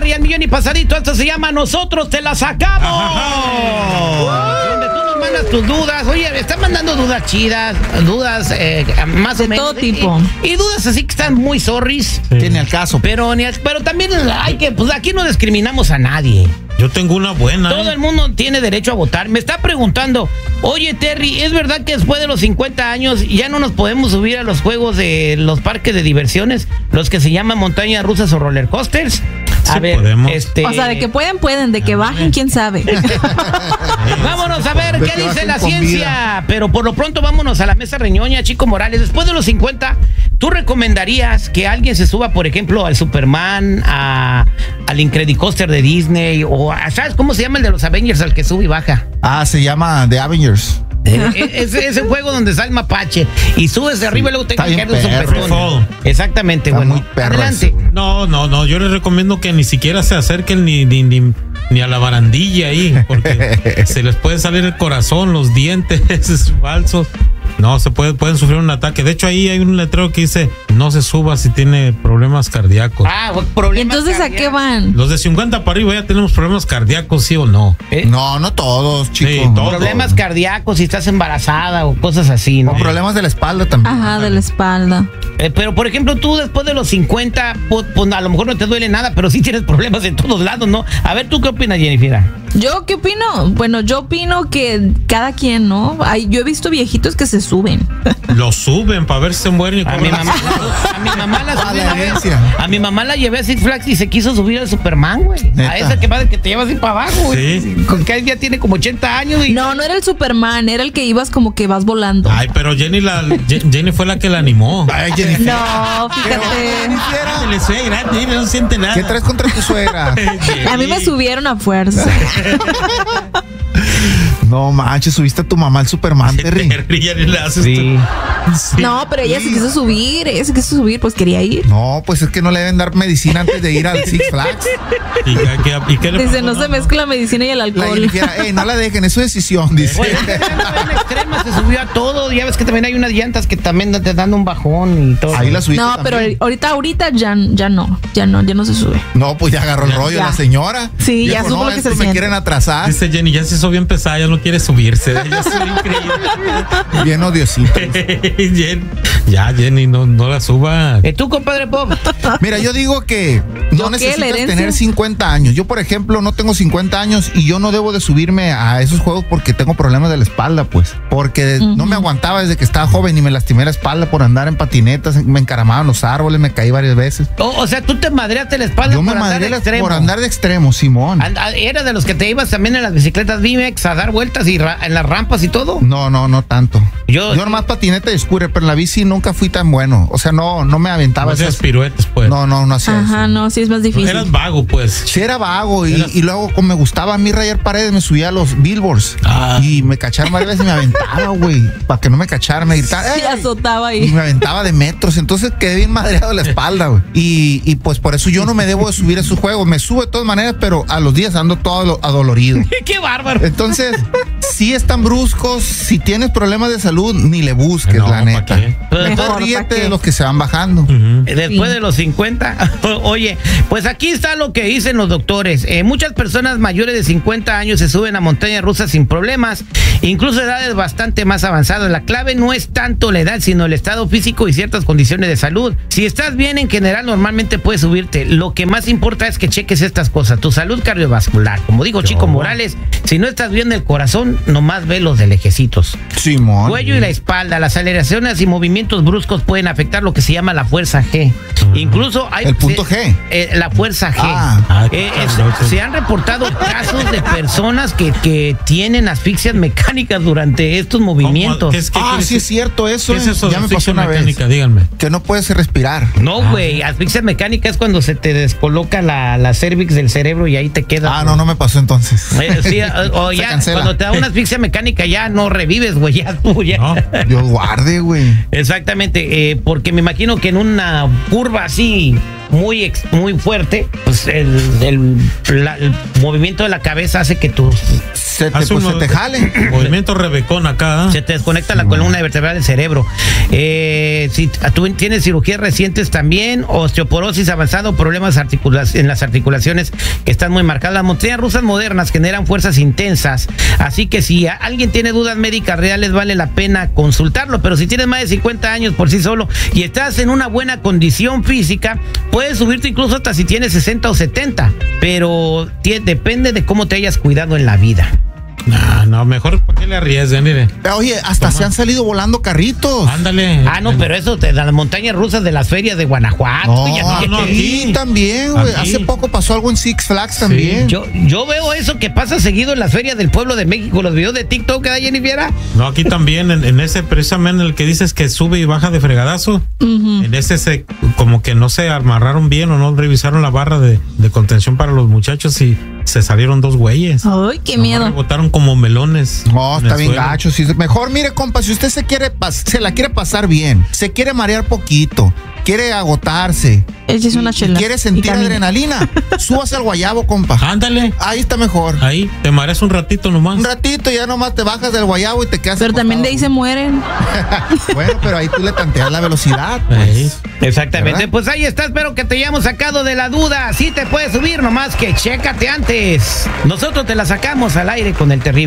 Terry, al millón y pasadito. Esto se llama Nosotros Te La Sacamos. Donde tú nos mandas tus dudas. Oye, me están mandando dudas chidas, dudas más o menos. De todo tipo. Y dudas así que están muy sorris. Sí. Tiene el caso. Pero también hay que, pues aquí no discriminamos a nadie. Yo tengo una buena. Todo el mundo tiene derecho a votar. Me está preguntando, oye Terry, ¿es verdad que después de los 50 años ya no nos podemos subir a los juegos de los parques de diversiones? Los que se llaman montañas rusas o roller coasters. A Sí ver, podemos. O sea, de que pueden, de que bajen, quién sabe. vámonos a ver De qué que dice bajen la con ciencia. vida. Pero por lo pronto vámonos a la mesa reñoña, Chico Morales. Después de los 50, ¿tú recomendarías que alguien se suba, por ejemplo, al Superman, al Incredicoaster de Disney? O ¿sabes cómo se llama el de los Avengers al que sube y baja? Se llama The Avengers. Ese juego donde sale el mapache y subes de arriba y luego te está bien caes de un perro. sopetón. Exactamente, Está bueno. muy perro Adelante. ese. No, yo les recomiendo que ni siquiera se acerquen ni a la barandilla ahí, porque se les puede salir el corazón, los dientes falsos. No, pueden sufrir un ataque. De hecho, ahí hay un letrero que dice, no se suba si tiene problemas cardíacos. ¿Y Problemas entonces a qué van? Los de 50 para arriba ya tenemos problemas cardíacos, ¿sí o no? No todos, chicos. Sí, todos. Problemas cardíacos si estás embarazada o cosas así, ¿no? O problemas de la espalda también. Ajá, de la espalda. Pero, por ejemplo, tú después de los 50, pues, a lo mejor no te duele nada, pero sí tienes problemas en todos lados, ¿no? A ver, ¿tú qué opinas, Jennifer? ¿Yo qué opino? Bueno, yo opino que cada quien, ¿no? Yo he visto viejitos que se suben. Lo suben para ver si se mueren. Y A mi mamá la subí la una vez. herencia. A mi mamá la llevé a Six Flags y se quiso subir al Superman, güey. ¿Neta? A ese que te lleva así para abajo, güey. Sí. Con que ya tiene como 80 años. Y... No era el Superman, era el que ibas como que vas volando. Ay, pero Jenny fue la que la animó. Ay, Jennifer. No, fíjate. Le suegra, Jenny no siente nada. ¿Qué traes contra tu suegra? A mí me subieron a fuerza. No manches, subiste a tu mamá al Superman, Terry. Ya ni le haces Sí. Sí. No, pero ella se quiso subir, pues quería ir. No, pues es que no le deben dar medicina antes de ir al Six Flags. ¿Y qué le Dice, pasó? no se mezcla la medicina y el La alcohol. Jennifer, no la dejen, es su decisión, dice. Oye, en extrema se subió a todo. Ya ves que también hay unas llantas que también te dan un bajón y todo. Ahí la subiste No, pero también. ahorita ya no se sube. No, pues ya agarró el rollo Ya. la señora. Sí, ya Dijo, supo no, lo que se estos me siente. quieren atrasar. Dice Jenny, ya se hizo bien pesada, ya no quiere subirse. Ella es increíble. Bien odiosito. Jenny, no la suba. ¿Tú, compadre Pop? Mira, yo digo que ¿Yo no qué, necesitas la herencia? tener 50 años. Yo, por ejemplo, no tengo 50 años y yo no debo de subirme a esos juegos porque tengo problemas de la espalda, pues. Porque no me aguantaba desde que estaba joven y me lastimé la espalda por andar en patinetas, me encaramaba en los árboles, me caí varias veces. O sea, tú te madreaste la espalda Yo me por andar madré de extremo. por andar de extremo, Simón. ¿Era de los que te ibas también en las bicicletas BMX a dar vueltas y en las rampas y todo? No tanto. Yo nomás patineta y scooter, pero en la bici nunca fui tan bueno. O sea, no me aventaba No hacías esas. piruetas, pues. No hacía eso. Ajá, no, sí es más difícil. Eras vago, pues. Sí, era vago y luego como me gustaba a mí rayar paredes, me subía a los billboards y me cacharon varias veces y me aventaba, güey, para que no me cacharan, me gritaba, Sí, ¡ey! azotaba Y ahí. me aventaba de metros, entonces quedé bien madreado de la espalda, güey. Y pues por eso yo no me debo de subir a esos juegos, me subo de todas maneras, pero a los días ando todo adolorido. ¡Qué bárbaro! Entonces, si están bruscos, si tienes problemas de salud, ni le busques, No, la ¿pa' neta. qué? Mejor Mejor, ríete ¿pa' qué? de los que se van bajando. Después Sí. de los 50. Oye, pues aquí está lo que dicen los doctores. Muchas personas mayores de 50 años se suben a montañas rusas sin problemas, incluso a edades bastante más avanzadas. La clave no es tanto la edad, sino el estado físico y ciertas condiciones de salud. Si estás bien en general, normalmente puedes subirte. Lo que más importa es que cheques estas cosas. Tu salud cardiovascular. Como digo, Chico Morales, si no estás bien del corazón, nomás ve los de lejecitos. Simón. Cuello y la espalda, las aceleraciones y movimientos bruscos pueden afectar lo que se llama la fuerza G. Incluso hay... El punto G. La fuerza G. Se han reportado casos de personas que tienen asfixias mecánicas durante estos movimientos. Sí es cierto eso. ¿Qué es eso Ya de me pasó asfixia una vez. mecánica? Díganme. Que no puedes respirar. No, güey, asfixia mecánica es cuando se te descoloca la cervix del cerebro y ahí te queda. No me pasó entonces. Sí, o Se ya, cancela. cuando te da una asfixia mecánica ya no revives, güey, ya tú ya. No. Dios guarde, güey. Exactamente, porque me imagino que en una curva así muy fuerte, pues el movimiento de la cabeza hace que se te jale. Movimiento rebecón acá. se te desconecta la columna vertebral del cerebro. Si tú tienes cirugías recientes también, osteoporosis avanzada o problemas en las articulaciones que están muy marcadas. Las montañas rusas modernas generan fuerzas intensas, así que si alguien tiene dudas médicas reales vale la pena consultarlo, pero si tienes más de 50 años por sí solo y estás en una buena condición física, puedes subirte incluso hasta si tienes 60 o 70, pero depende de cómo te hayas cuidado en la vida. No, mejor para qué le arriesguen, mire. Oye, hasta se han salido volando carritos. Ándale. No, pero eso de las montañas rusas de las ferias de Guanajuato. Aquí también, güey. Hace poco pasó algo en Six Flags también. Yo veo eso que pasa seguido en las ferias del pueblo de México, los videos de TikTok que da Jennifer. No, aquí también, en ese precisamente en el que dices que sube y baja de fregadazo, en ese como que no se amarraron bien o no revisaron la barra de contención para los muchachos y se salieron 2 güeyes. Ay, qué miedo. Botaron como melones. No, está bien gacho. Sí, mejor, mire, compa, si usted se la quiere pasar bien, se quiere marear poquito, quiere agotarse, échese una chela, quiere sentir adrenalina, súbase al guayabo, compa. Ándale. Ahí está mejor. Ahí, te mareas un ratito nomás. Un ratito, ya nomás te bajas del guayabo y te quedas Pero también de ahí se mueren. Bueno, pero ahí tú le tanteas la velocidad, pues. Exactamente. ¿Verdad? Pues ahí está, espero que te hayamos sacado de la duda. Sí te puedes subir, nomás que chécate antes. Nosotros te la sacamos al aire con el terrible.